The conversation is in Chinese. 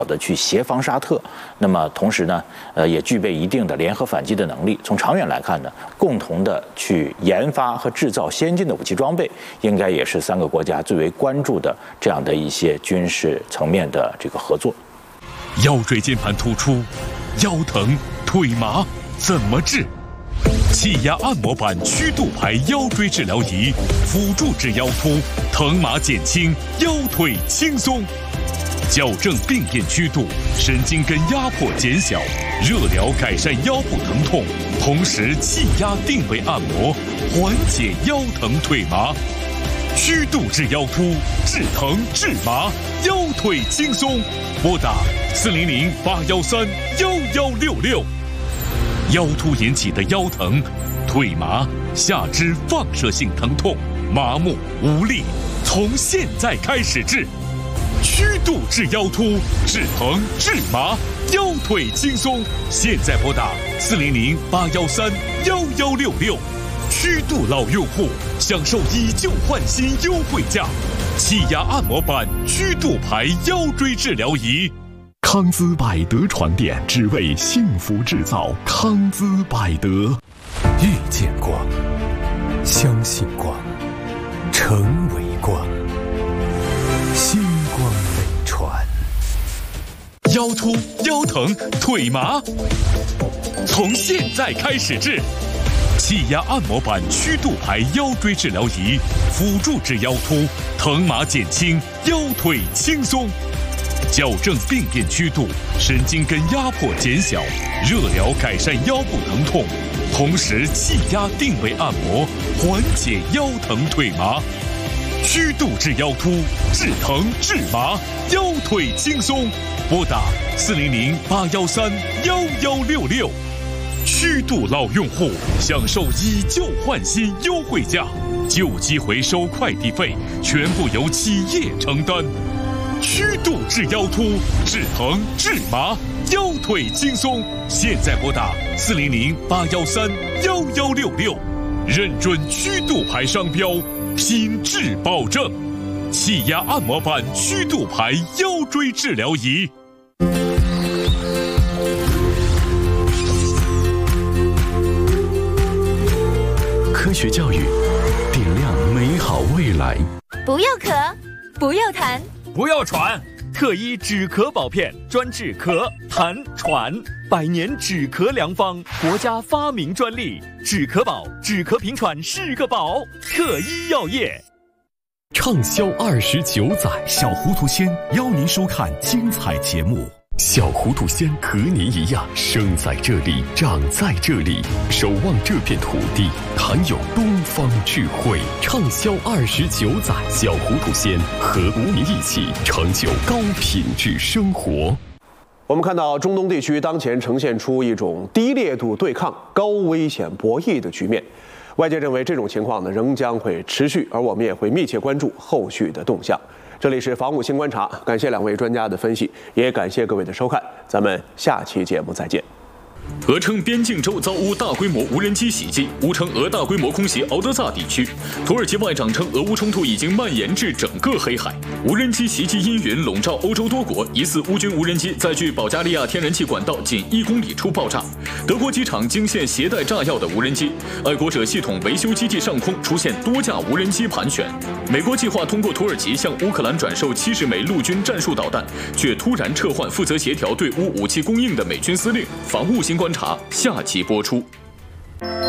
的去协防沙特，那么同时呢，也具备一定的联合反击的能力。从长远来看呢，共同的去研发和制造先进的武器装备，应该也是3个国家最为关注的这样的一些军事层面的这个合作。 腰椎间盘突出、腰疼、腿麻怎么治？气压按摩板曲度牌腰椎治疗仪，辅助治腰突，疼麻减轻，腰腿轻松。矫正病变曲度，神经根压迫减小，热疗改善腰部疼痛，同时气压定位按摩，缓解腰疼腿麻。曲度治腰突，治疼治麻，腰腿轻松。拨打400-813-1166。腰突引起的腰疼、腿麻、下肢放射性疼痛、麻木无力，从现在开始治。曲度治腰突，治疼治麻，腰腿轻松。现在拨打400-813-1166。曲度老用户享受以旧换新优惠价，气压按摩板曲度牌腰椎治疗仪。 康姿百德床垫，只为幸福制造。康姿百德， 遇见光，相信光，成为光。星光美传。 腰突、腰疼、腿麻，从现在开始治。气压按摩板曲度牌腰椎治疗仪，辅助治腰突，疼麻减轻，腰腿轻松。矫正病变曲度，神经根压迫减小，热疗改善腰部疼痛，同时气压定位按摩，缓解腰疼腿麻。曲度治腰突，治疼治麻，腰腿轻松。拨打400-813-1166。曲度老用户享受以旧换新优惠价，旧机回收快递费全部由企业承担。曲度治腰突，治疼治麻，腰腿轻松。现在拨打400-813-1166，认准曲度牌商标，品质保证。气压按摩板曲度牌腰椎治疗仪。 科学教育，点亮美好未来。 不要咳，不要痰， 不要喘，特医止咳宝片，专治咳、痰、喘，100年止咳良方，国家发明专利。止咳宝，止咳平喘是个宝。特医药业。 畅销29载， 小糊涂仙邀您收看精彩节目。 小糊涂仙和您一样，生在这里，长在这里，守望这片土地，谈有东方智慧。畅销29载，小糊涂仙和您一起成就高品质生活。 我们看到中东地区当前呈现出一种低烈度对抗、高危险博弈的局面。外界认为这种情况呢仍将会持续，而我们也会密切关注后续的动向。这里是防务新观察，感谢2位专家的分析，也感谢各位的收看，咱们下期节目再见。 俄称边境州遭乌大规模无人机袭击，乌称俄大规模空袭敖德萨地区。土耳其外长称，俄乌冲突已经蔓延至整个黑海。无人机袭击阴云笼罩欧洲多国，疑似乌军无人机在距保加利亚天然气管道仅1公里处爆炸。德国机场惊现携带炸药的无人机，爱国者系统维修基地上空出现多架无人机盘旋。美国计划通过土耳其向乌克兰转售70枚陆军战术导弹，却突然撤换负责协调对乌武器供应的美军司令。防务新观察下期播出。